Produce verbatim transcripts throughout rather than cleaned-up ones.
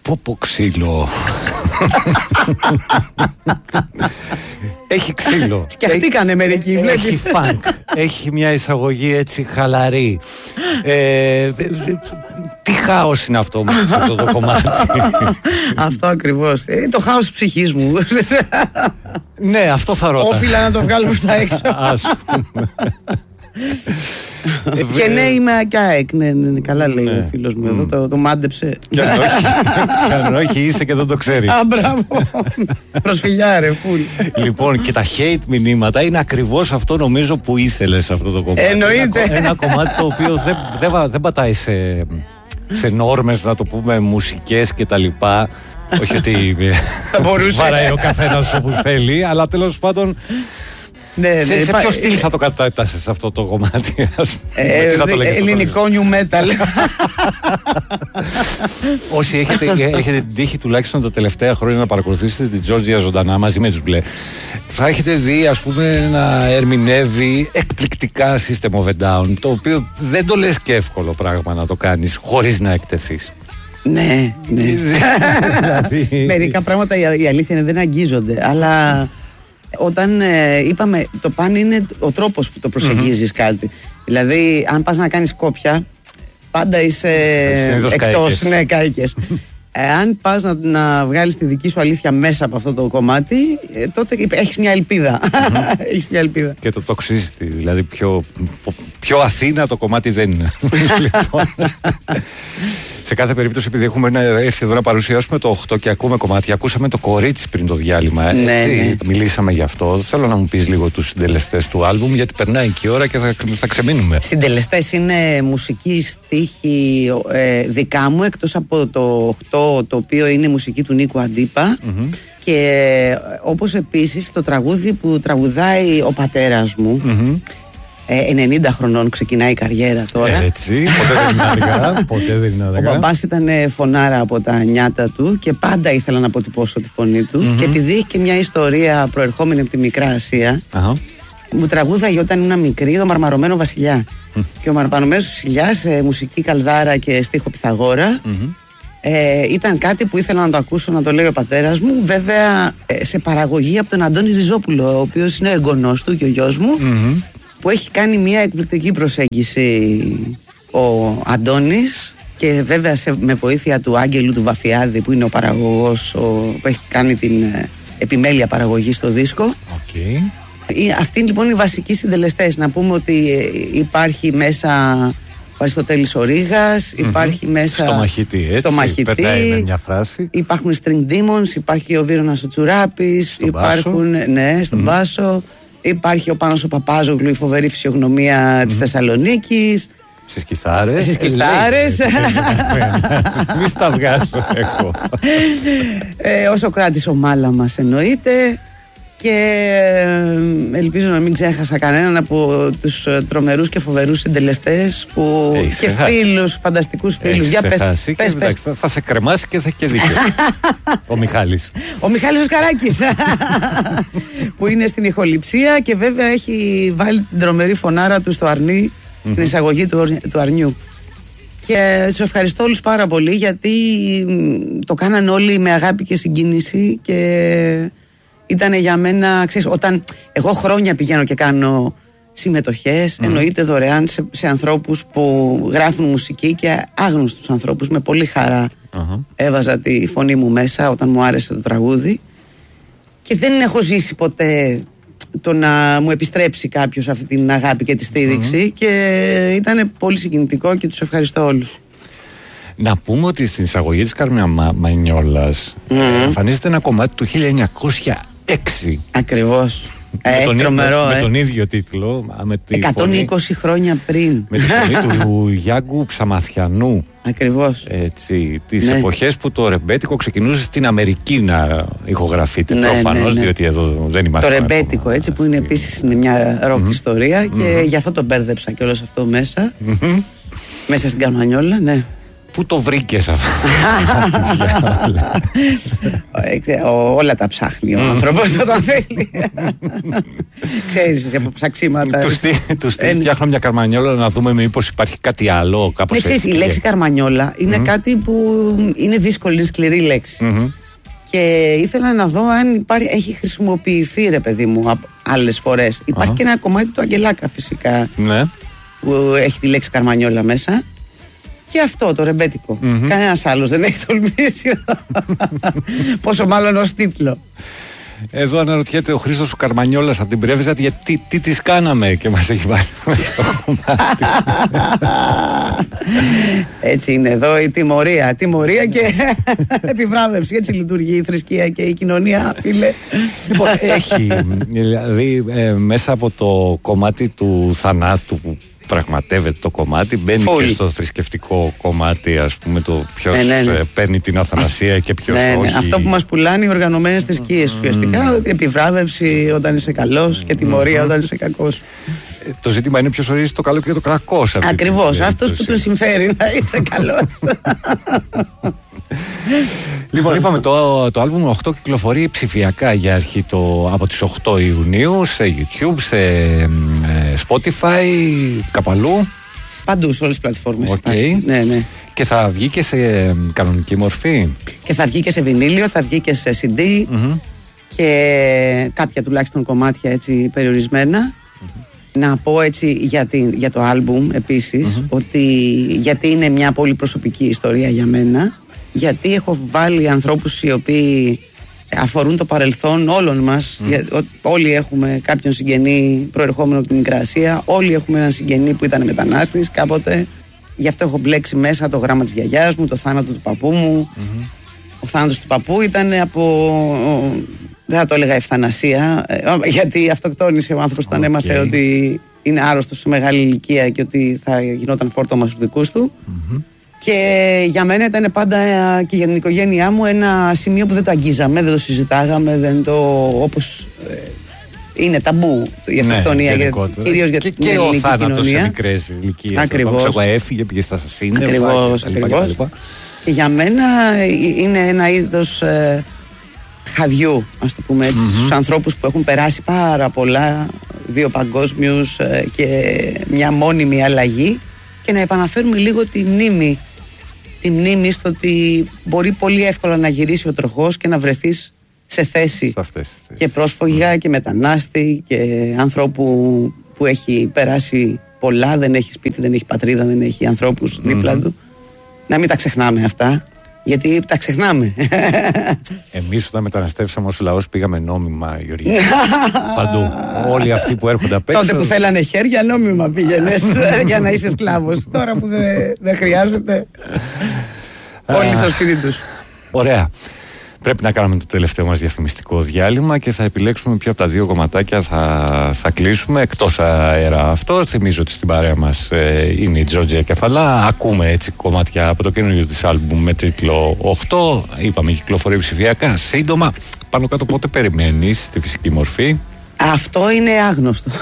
Πω πω ξύλο. Έχει ξύλο. Σκεφτήκανε μερικοί. Έχει φανκ. Έχει μια εισαγωγή έτσι χαλαρή. ε, Τι χάος είναι αυτό μέσα αυτό το κομμάτι? Αυτό ακριβώς. Ε, το χάος της ψυχής μου. Ναι, αυτό θα ρώτα. Όφιλα να το βγάλω στα έξω. Ας πούμε. Και ναι, είμαι ΑΚΑΕΚ. Ναι, ναι, ναι, καλά λέει ο φίλος μου εδώ, το, το μάντεψε. Και αν όχι είσαι και δεν το ξέρεις. Α, μπράβο. Προσφυλιά ρε, φουλ. Λοιπόν, και τα hate μηνύματα είναι ακριβώς αυτό νομίζω που ήθελες σε αυτό το κομμάτι. Εννοείται. Ένα, ένα κομμάτι το οποίο δεν, δεν, δεν πατάει σε, σε νόρμες, να το πούμε, μουσικές και τα λοιπά. Όχι ότι βαράει ο καθένας όπου θέλει, αλλά τέλος πάντων. Ναι, σε, ναι, σε πα... ποιο στυλ θα το κατάτασες αυτό το κομμάτι? ε, θα το ελληνικό new metal. Όσοι έχετε, έχετε την τύχη τουλάχιστον τα τελευταία χρόνια να παρακολουθήσετε την Τζόρτζια ζωντανά μαζί με τους Μπλε, θα έχετε δει ας πούμε να ερμηνεύει εκπληκτικά System of a Down, το οποίο δεν το λες και εύκολο πράγμα να το κάνεις χωρίς να εκτεθείς. Ναι, ναι. Δηλαδή... Μερικά πράγματα η αλήθεια είναι δεν αγγίζονται, αλλά όταν ε, είπαμε το παν είναι ο τρόπος που το προσεγγίζεις mm-hmm. κάτι. Δηλαδή αν πας να κάνεις κόπια πάντα είσαι εκτός, ναι, κάηκες. ε, αν πας να, να βγάλεις τη δική σου αλήθεια μέσα από αυτό το κομμάτι, ε, τότε έχεις μια ελπίδα. Mm-hmm. Έχεις μια ελπίδα. Και το Toxicity, δηλαδή πιο, πιο Αθήνα το κομμάτι δεν είναι. Λοιπόν, σε κάθε περίπτωση, επειδή έχουμε ένα, έρθει εδώ να παρουσιάσουμε το οκτώ και ακούμε κομμάτια, ακούσαμε το κορίτσι πριν το διάλειμμα. Ναι, έτσι, ναι. Μιλήσαμε γι' αυτό. Θέλω να μου πεις λίγο τους συντελεστές του άλμπουμ, γιατί περνάει και η ώρα και θα, θα ξεμείνουμε. Συντελεστές είναι μουσική, στίχη ε, δικά μου, εκτός από το οκτώ, το οποίο είναι μουσική του Νίκου Αντίπα. Mm-hmm. Και όπως επίσης το τραγούδι που τραγουδάει ο πατέρας μου. Mm-hmm. ενενήντα χρονών ξεκινάει η καριέρα τώρα. Έτσι, ποτέ δεν είναι αργά. Ποτέ δεν είναι αργά. Ο μπαμπάς ήταν φωνάρα από τα νιάτα του και πάντα ήθελα να αποτυπώσω τη φωνή του. Mm-hmm. Και επειδή έχει και μια ιστορία προερχόμενη από τη Μικρά Ασία, uh-huh. μου τραγούδαγε όταν ήμουν μικρή το Μαρμαρωμένο Βασιλιά. Mm-hmm. Και ο Μαρμαρωμένος Βασιλιάς, μουσική Καλδάρα και στίχο Πυθαγόρα, mm-hmm. ε, ήταν κάτι που ήθελα να το ακούσω, να το λέει ο πατέρας μου. Βέβαια σε παραγωγή από τον Αντώνη Ριζόπουλο, ο οποίος είναι ο εγγονός του και ο γιος μου. Mm-hmm. Που έχει κάνει μια εκπληκτική προσέγγιση ο Αντώνης και βέβαια σε, με βοήθεια του Άγγελου του Βαφιάδη που είναι ο παραγωγός ο, που έχει κάνει την ε, επιμέλεια παραγωγή στο δίσκο. Okay. Αυτοί είναι λοιπόν οι βασικοί συντελεστές. Να πούμε ότι ε, υπάρχει μέσα ο Αριστοτέλης ο Ρήγας, mm-hmm. υπάρχει μέσα στο Μαχητή, έτσι, στο Μαχητή, περνάει με μια φράση. Υπάρχουν String Demons, υπάρχει ο Βίρονας ο Τσουράπης, στον υπάρχουν, μπάσο. Ναι, στον mm-hmm. μπάσο. Υπάρχει ο Πάνος ο Παπάζογλου, η φοβερή φυσιογνωμία mm-hmm. της Θεσσαλονίκης. Στις κιθάρες. Στις κιθάρες. Μη τα βγάζω εγώ. ε, ο Σοκράτης ο Μάλαμας εννοείται. Και ελπίζω να μην ξέχασα κανέναν από τους τρομερούς και φοβερούς συντελεστές που Έχεις και ξεχάσει. Φίλους, φανταστικούς φίλους. Για πες, πες, πες, πες. Θα, θα σε κρεμάσει και θα έχει και δίκιο. Ο Μιχάλης. Ο Μιχάλης ο Σκαράκης που είναι στην ηχοληψία και βέβαια έχει βάλει την τρομερή φωνάρα του στο αρνί, mm-hmm. στην εισαγωγή του, του αρνιού. Και τους ευχαριστώ όλους πάρα πολύ γιατί το κάναν όλοι με αγάπη και συγκίνηση και ήταν για μένα, ξέρεις, όταν εγώ χρόνια πηγαίνω και κάνω συμμετοχές, mm. εννοείται δωρεάν σε, σε ανθρώπους που γράφουν μουσική και άγνωστους ανθρώπους, με πολύ χαρά uh-huh. έβαζα τη φωνή μου μέσα όταν μου άρεσε το τραγούδι και δεν έχω ζήσει ποτέ το να μου επιστρέψει κάποιος αυτή την αγάπη και τη στήριξη mm-hmm. και ήταν πολύ συγκινητικό και τους ευχαριστώ όλους. Να πούμε ότι στην εισαγωγή της Κάρμια Μα, Μανιόλας mm. εμφανίζεται ένα κομμάτι του χίλια εννιακόσια έξι. Ακριβώς. με, ε, τον, τρομερό, με, ε. με τον ίδιο τίτλο. Με τη εκατόν είκοσι φωνή, χρόνια πριν. Με τη φωνή του Γιάνγκου Ψαμαθιανού. Ακριβώς. Έτσι, τις ναι. εποχές που το ρεμπέτικο ξεκινούσε στην Αμερική να ηχογραφείται. Ναι, προφανώς, ναι, ναι. διότι εδώ δεν είμαστε. Το ρεμπέτικο, έτσι, που είναι επίσης είναι μια ροκ mm-hmm. ιστορία και mm-hmm. γι' αυτό το μπέρδεψα και όλο αυτό μέσα. Mm-hmm. Μέσα στην Καρμανιόλα, ναι. Πού το βρήκες αυτό? Όλα τα ψάχνει ο άνθρωπος όταν θέλει. Ξέρεις εσύ από ψαξίματα. Τους φτιάχνω μια καρμανιόλα να δούμε μήπως υπάρχει κάτι άλλο κάπως έτσι. Ξέρεις, η λέξη καρμανιόλα είναι κάτι που είναι δύσκολη, είναι σκληρή λέξη. Και ήθελα να δω αν υπάρχει, έχει χρησιμοποιηθεί, ρε παιδί μου, άλλες φορές. Υπάρχει και ένα κομμάτι του Αγγελάκα φυσικά που έχει τη λέξη καρμανιόλα μέσα. Και αυτό το ρεμπέτικο. Mm-hmm. Κανένας άλλος δεν έχει τολμήσει. Πόσο μάλλον ως τίτλο. Εδώ αναρωτιέται ο Χρήστος ο Καρμανιόλας από την Πρέβεζα γιατί τι της κάναμε και μας έχει βάλει στο κομμάτι. Έτσι είναι εδώ η τιμωρία. Τιμωρία και επιβράβευση. Έτσι λειτουργεί η θρησκεία και η κοινωνία, φίλε. Λοιπόν, έχει δηλαδή ε, μέσα από το κομμάτι του θανάτου που πραγματεύεται το κομμάτι, μπαίνει Φουλ. και στο θρησκευτικό κομμάτι, ας πούμε, το ποιος ναι, ναι, ναι. παίρνει την αθανασία και ποιος ναι, όχι. Ναι. Αυτό που μας πουλάνε οι οργανωμένες θρησκείες ουσιαστικά, mm. επιβράβευση όταν είσαι καλός και τιμωρία mm. όταν είσαι κακός. Ε, το ζήτημα είναι ποιος ορίζει το καλό και το κακό. Ακριβώς, αυτός που του συμφέρει να είσαι καλός. Λοιπόν, είπαμε το, το άλμπουμ οκτώ κυκλοφορεί ψηφιακά για αρχή το, από τις οκτώ Ιουνίου σε YouTube, σε ε, Spotify, κάπου αλλού. Παντού, σε όλες τις πλατφόρμες. Okay. Ναι, ναι. Και θα βγει και σε κανονική μορφή. Και θα βγει και σε βινίλιο, θα βγει και σε σι ντι mm-hmm. και κάποια τουλάχιστον κομμάτια έτσι περιορισμένα. Mm-hmm. Να πω έτσι για, την, για το άλμπουμ επίσης mm-hmm. ότι γιατί είναι μια πολύ προσωπική ιστορία για μένα. Γιατί έχω βάλει ανθρώπους οι οποίοι αφορούν το παρελθόν όλων μας. Mm. Όλοι έχουμε κάποιον συγγενή προερχόμενο από την Μικρά Ασία. Όλοι έχουμε έναν συγγενή που ήταν μετανάστης κάποτε. Γι' αυτό έχω μπλέξει μέσα το γράμμα της γιαγιάς μου, το θάνατο του παππού μου. Mm-hmm. Ο θάνατος του παππού ήταν από... δεν θα το έλεγα ευθανασία, γιατί αυτοκτόνησε ο άνθρωπος όταν okay. έμαθε ότι είναι άρρωστος σε μεγάλη ηλικία και ότι θα γινόταν φόρτωμα στους δικούς του. Mm-hmm. Και για μένα ήταν πάντα και για την οικογένειά μου ένα σημείο που δεν το αγγίζαμε, δεν το συζητάγαμε, δεν το, όπως ε, είναι ταμπού η αυτοκτονία, ναι, κυρίως για την ελληνική κοινωνία. Και ο θάνατος σε μικρές ηλικίες. Ακριβώς. Εγώ έφυγε, πήγε στα σύννεφα. Ακριβώς, ακριβώς. Και για μένα είναι ένα είδος ε, χαδιού, ας το πούμε έτσι, mm-hmm. στους ανθρώπους που έχουν περάσει πάρα πολλά, δύο παγκόσμιους ε, και μια μόνιμη αλλαγή, και να επαναφέρουμε λίγο τη μνήμη. Τη μνήμη στο ότι μπορεί πολύ εύκολα να γυρίσει ο τροχός και να βρεθείς σε θέση και πρόσφυγα και μετανάστη και ανθρώπου που έχει περάσει πολλά, δεν έχει σπίτι, δεν έχει πατρίδα, δεν έχει ανθρώπους mm-hmm. δίπλα του. Να μην τα ξεχνάμε αυτά, γιατί τα ξεχνάμε. Εμείς όταν μεταναστεύσαμε ως λαός πήγαμε νόμιμα, Γεωργία. Παντού. Όλοι αυτοί που έρχονται απ' έξω. Τότε που θέλανε χέρια, νόμιμα πήγαινες για να είσαι σκλάβος. Τώρα που δεν δε χρειάζεται, όλοι στο σπίτι τους. Ωραία. Πρέπει να κάνουμε το τελευταίο μας διαφημιστικό διάλειμμα και θα επιλέξουμε ποιο από τα δύο κομματάκια θα, θα κλείσουμε εκτός αέρα. Αυτό θυμίζω ότι στην παρέα μας ε, είναι η Τζόρτζια Κεφαλά. Ακούμε έτσι κομμάτια από το καινούργιο της άλμπουμ με τίτλο οκτώ. Είπαμε κυκλοφορεί ψηφιακά. Σύντομα, πάνω κάτω πότε περιμένεις στη φυσική μορφή? Αυτό είναι άγνωστο.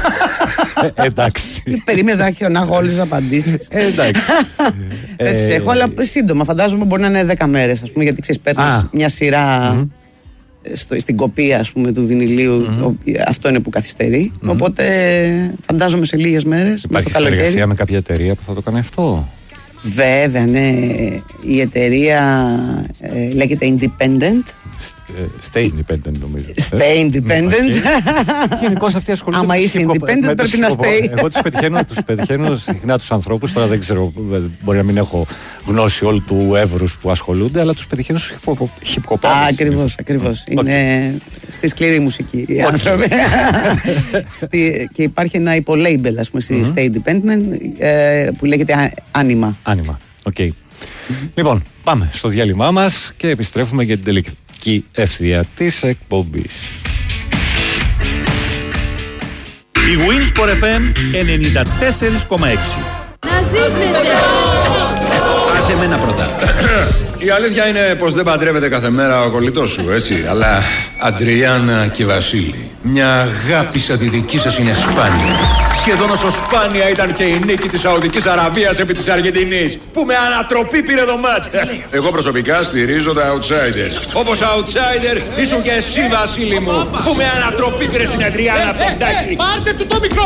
Ε, εντάξει. Περίμενες να έχω, να έχω όλες τις απαντήσεις. Ε, εντάξει. Δεν τις έχω, αλλά σύντομα. Φαντάζομαι μπορεί να είναι δέκα μέρες, ας πούμε, γιατί ξέρεις, παίρνεις μια σειρά mm-hmm. στο, στην κοπία, ας πούμε, του βινιλίου. Mm-hmm. Αυτό είναι που καθυστερεί. Mm-hmm. Οπότε φαντάζομαι σε λίγες μέρες. Υπάρχει συνεργασία με κάποια εταιρεία που θα το κάνει αυτό? Βέβαια, ναι. Η εταιρεία ε, λέγεται Independent. Stay independent, νομίζω. Stay independent. Γενικώς αυτοί ασχολούνται. Άμα είσαι independent πρέπει να stay. Εγώ τους πετυχαίνω, τους πετυχαίνω συχνά τους ανθρώπους. Τώρα δεν ξέρω, μπορεί να μην έχω γνώση όλου του εύρους που ασχολούνται, αλλά τους πετυχαίνω στους hip-hop. Ακριβώς, ακριβώς. Είναι στη σκληρή μουσική οι άνθρωποι. Και υπάρχει ένα υπολέιμπελ, ας πούμε, στη Stay independent που λέγεται Anima. Anima, οκ. Λοιπόν, πάμε στο διάλειμμά μας και επιστρέφουμε για την τελική ευθεία της εκπομπής. Η Winsport εφ εμ ενενήντα τέσσερα κόμμα έξι. Να ζήσετε! Άσε εμένα πρώτα. Η αλήθεια είναι πως δεν παντρεύεται κάθε μέρα ο κολλητός σου, έτσι. Αλλά Αντριάννα και Βασίλη, μια αγάπη σαν τη δική σας είναι σπάνια. Σχεδόν όσο σπάνια ήταν και η νίκη της Σαουδικής Αραβίας επί της Αργεντινής, που με ανατροπή πήρε το μάτς. Εγώ προσωπικά στηρίζω τα outsiders. Όπως outsider ήσουν και εσύ, Βασίλη μου, που με ανατροπή πήρε στην Αντριάννα Ποντάκη. Πάρτε του το μικρό!